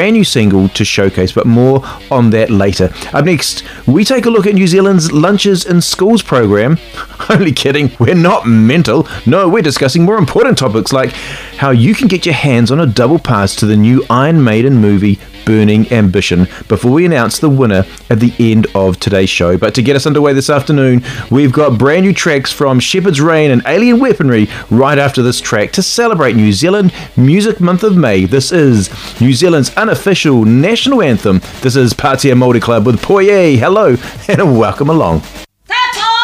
brand new single to showcase, but more on that later. Up next, we take a look at New Zealand's Lunches in Schools program. Only kidding, we're not mental. No, we're discussing more important topics like how you can get your hands on a double pass to the new Iron Maiden movie Burning Ambition before we announce the winner at the end of today's show. But to get us underway this afternoon, we've got brand new tracks from Shepherd's Reign and Alien Weaponry right after this track to celebrate New Zealand Music Month of May. This is New Zealand's unofficial national anthem. This is Pātea Māori Club with Poye. Hello and welcome along.